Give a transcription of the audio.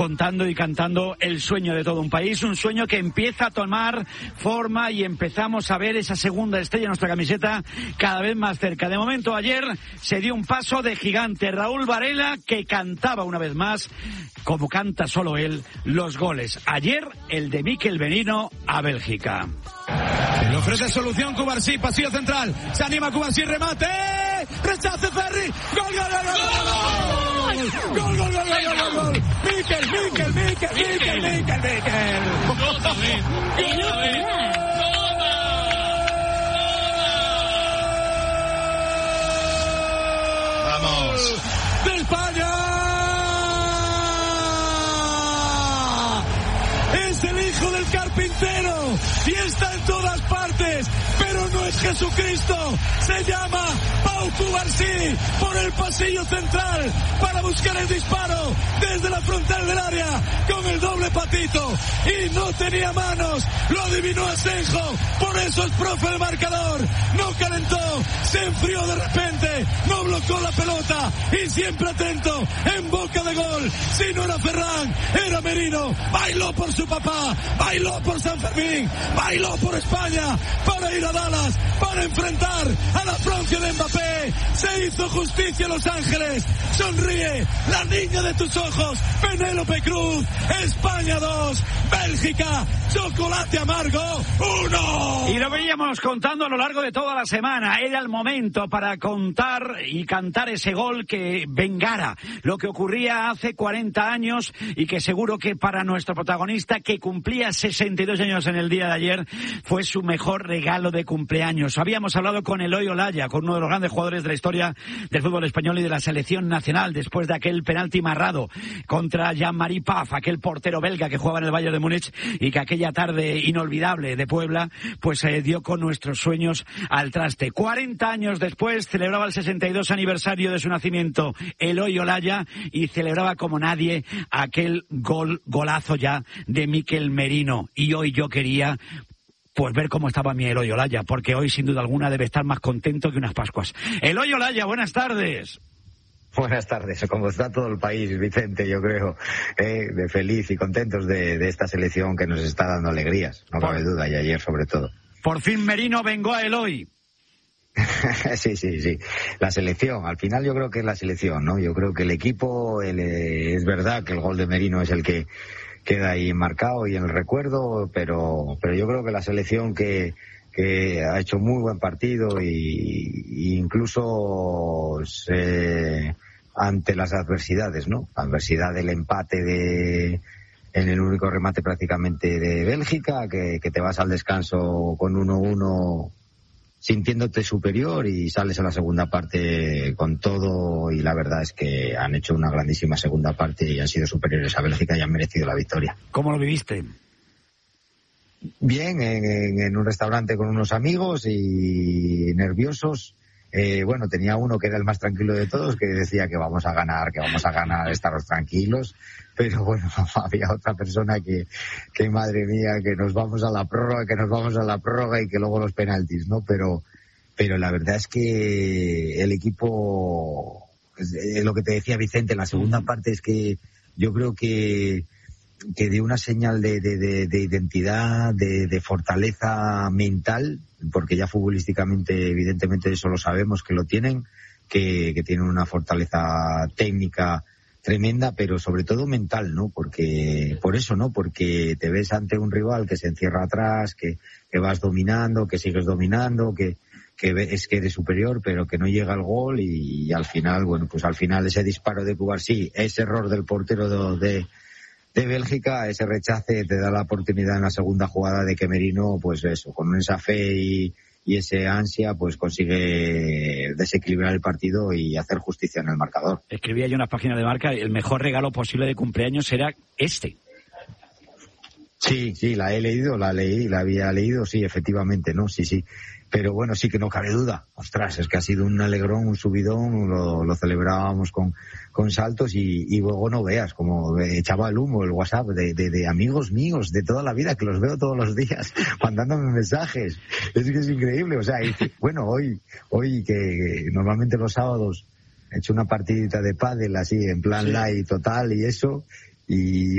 Contando y cantando el sueño de todo un país, un sueño que empieza a tomar forma y empezamos a ver esa segunda estrella en nuestra camiseta cada vez más cerca. De momento, ayer se dio un paso de gigante. Raúl Varela, que cantaba una vez más, como canta solo él, los goles. Ayer, el de Mikel Merino a Bélgica. Le ofrece solución Cubarsí, pasillo central. Se anima Cubarsí, remate. Rechace Ferri. Gol, gol, gol, gol, gol. Gol, gol, gol, gol, gol, gol. Mikel. Vamos. De España. Es el hijo del carpintero y está en todas partes, pero no es Jesucristo. Se llama Pau Cubarsí por el pasillo central para buscar el disparo desde la frontal del área con el doble patito y no tenía manos, lo adivinó Asenjo, por eso es profe el marcador. No calentó, se enfrió de repente, no bloqueó la pelota y siempre atento, en boca de gol. Si no era Ferran, era Merino. Bailó por su papá, bailó por San Fermín, bailó por España para ir a Dallas, para enfrentar a la Francia de Mbappé. Se hizo justicia en Los Ángeles. Sonríe la niña de tus ojos, Penélope Cruz. España 2, Bélgica, chocolate amargo 1. Y lo veníamos contando a lo largo de toda la semana. Era el momento para contar y cantar ese gol que vengara lo que ocurría hace 40 años y que seguro que para nuestro protagonista, que cumplía 62 años en el día de ayer, fue su mejor regalo de cumpleaños. Habíamos hablado con Eloi Olaya, con uno de los grandes jugadores de la historia del fútbol español y de la selección nacional, después de aquel penalti marrado contra Jean-Marie Paf, aquel portero belga que jugaba en el Bayern de Múnich y que aquella tarde inolvidable de Puebla pues dio con nuestros sueños al traste. 40 años después celebraba el 62 aniversario de su nacimiento Eloi Olaya y celebraba como nadie aquel golazo ya de Mikel Merino. Y hoy yo quería pues ver cómo estaba mi Eloi Olaya, porque hoy sin duda alguna debe estar más contento que unas Pascuas. Eloi Olaya, buenas tardes. Buenas tardes, como está todo el país, Vicente, yo creo, de feliz y contentos de esta selección que nos está dando alegrías, no cabe duda, y ayer sobre todo. Por fin Merino vengó a Eloi. Sí. La selección, al final yo creo que es la selección, ¿no? Yo creo que el equipo, es verdad que el gol de Merino es el que queda ahí marcado y en el recuerdo, pero yo creo que la selección que ha hecho muy buen partido y incluso ante las adversidades, ¿no? La adversidad del empate en el único remate prácticamente de Bélgica, que te vas al descanso con 1-1 sintiéndote superior y sales a la segunda parte con todo, y la verdad es que han hecho una grandísima segunda parte y han sido superiores a Bélgica y han merecido la victoria. ¿Cómo lo viviste? Bien, en un restaurante con unos amigos y nerviosos. Bueno, tenía uno que era el más tranquilo de todos, que decía que vamos a ganar, estaros tranquilos. Pero bueno, había otra persona que madre mía, que nos vamos a la prórroga y que luego los penaltis, ¿no? Pero la verdad es que el equipo, lo que te decía Vicente, en la segunda parte es que yo creo que dio una señal de identidad, de fortaleza mental, porque ya futbolísticamente evidentemente eso lo sabemos que lo tienen, que tienen una fortaleza técnica tremenda, pero sobre todo mental, ¿no? Porque te ves ante un rival que se encierra atrás, que vas dominando, que sigues dominando, que ves que eres superior, pero que no llega el gol y al final, bueno, pues al final ese disparo de Cubarsí, ese error del portero de Bélgica, ese rechace te da la oportunidad en la segunda jugada de que Merino, pues eso, con esa fe y ese ansia, pues consigue desequilibrar el partido y hacer justicia en el marcador. Escribía yo en las páginas de Marca, el mejor regalo posible de cumpleaños era este. Sí, la había leído, sí, efectivamente, ¿no? Sí. Pero bueno, sí que no cabe duda. Ostras, es que ha sido un alegrón, un subidón, lo celebrábamos con saltos y luego no veas como echaba el humo el WhatsApp de amigos míos de toda la vida, que los veo todos los días mandándome mensajes. Es que es increíble, o sea, bueno, hoy que normalmente los sábados he hecho una partidita de pádel así en plan light total y eso. y